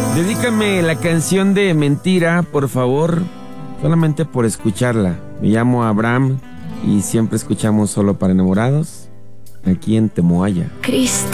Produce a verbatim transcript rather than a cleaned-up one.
Dedícame la canción de Mentira, por favor, solamente por escucharla. Me llamo Abraham y siempre escuchamos Solo para Enamorados, aquí en Temoaya. Cristo.